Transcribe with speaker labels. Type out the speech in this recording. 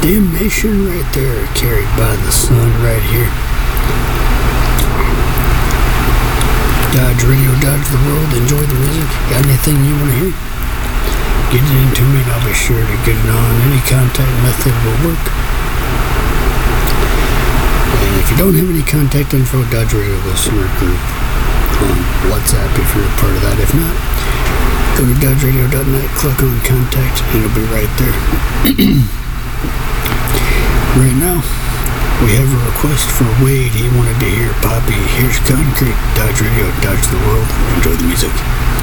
Speaker 1: Damnation right there, carried by the sun right here. Dodge Radio, Dodge the World, enjoy the music. Got anything you want to hear? Get it into me and I'll be sure to get it on. Any contact method will work. And if you don't have any contact info, Dodge Radio Listener Group on WhatsApp if you're a part of that. If not, go to dodgeradio.net, click on contact, and it'll be right there. Right now, we have a request for Wade. He wanted to hear Poppy. Here's Concrete, Dodge Radio, Dodge the World. Enjoy the music.